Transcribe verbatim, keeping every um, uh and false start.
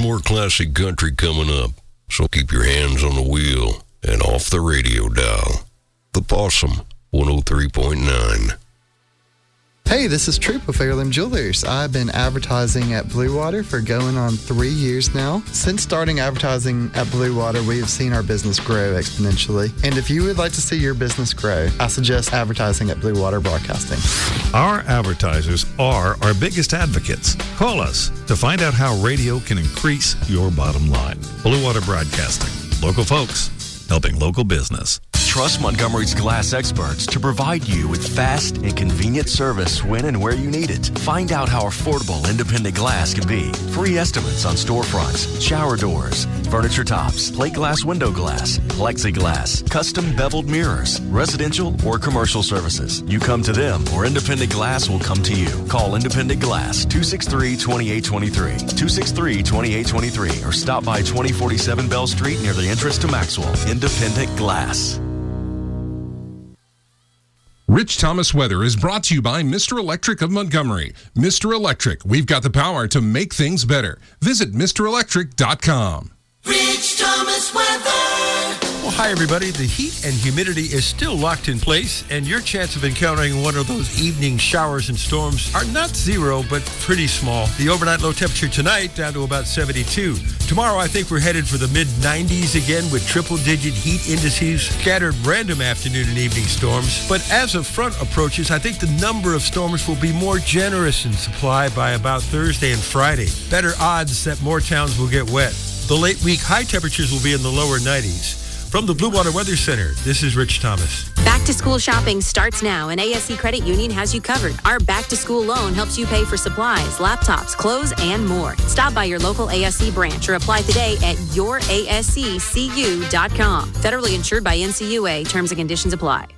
more classic country coming up, so keep your hands on the wheel and off the radio dial. The Possum, one oh three point nine. Hey, this is Troop with Fairland Jewelers. I've been advertising at Blue Water for going on three years now. Since starting advertising at Blue Water, we have seen our business grow exponentially. And if you would like to see your business grow, I suggest advertising at Blue Water Broadcasting. Our advertisers are our biggest advocates. Call us to find out how radio can increase your bottom line. Blue Water Broadcasting. Local folks helping local business. Trust Montgomery's glass experts to provide you with fast and convenient service when and where you need it. Find out how affordable independent glass can be. Free estimates on storefronts, shower doors, furniture tops, plate glass window glass, plexiglass, custom beveled mirrors, residential or commercial services. You come to them or Independent Glass will come to you. Call Independent Glass two six three, two eight two three, two six three, two eight two three or stop by twenty forty-seven Bell Street near the entrance to Maxwell. Independent Glass. Rich Thomas Weather is brought to you by Mister Electric of Montgomery. Mister Electric, we've got the power to make things better. Visit Mister Electric dot com. Rich Thomas Weather. Well, hi, everybody. The heat and humidity is still locked in place, and your chance of encountering one of those evening showers and storms are not zero, but pretty small. The overnight low temperature tonight down to about seventy-two. Tomorrow, I think we're headed for the mid nineties again with triple-digit heat indices, scattered random afternoon and evening storms. But as a front approaches, I think the number of storms will be more generous in supply by about Thursday and Friday. Better odds that more towns will get wet. The late week high temperatures will be in the lower nineties. From the Blue Water Weather Center, this is Rich Thomas. Back to school shopping starts now, and A S C Credit Union has you covered. Our back to school loan helps you pay for supplies, laptops, clothes, and more. Stop by your local A S C branch or apply today at your A S C C U dot com. Federally insured by N C U A. Terms and conditions apply.